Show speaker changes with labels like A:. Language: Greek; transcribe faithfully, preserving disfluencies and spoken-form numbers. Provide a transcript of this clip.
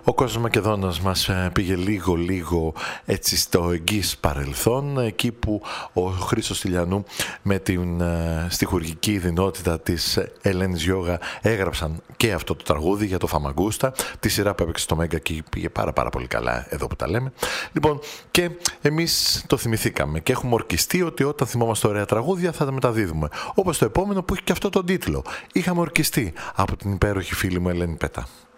A: Ο κόσμος Μακεδόνας μας πήγε λίγο λίγο έτσι στο εγγύς παρελθόν, εκεί που ο Χρήστος Τηλιανού με την στιχουργική δυνότητα της Ελένης Γιώγα έγραψαν και αυτό το τραγούδι για το Φαμαγκούστα, τη σειρά που έπαιξε στο Μέγκα και πήγε πάρα πάρα πολύ καλά εδώ που τα λέμε. Λοιπόν, και εμείς το θυμηθήκαμε και έχουμε ορκιστεί ότι όταν θυμόμαστε ωραία τραγούδια θα τα μεταδίδουμε. Όπως το επόμενο που έχει και αυτό τον τίτλο. Είχαμε ορκιστεί από την υπέροχη φίλη μου Ελένη Πέτα.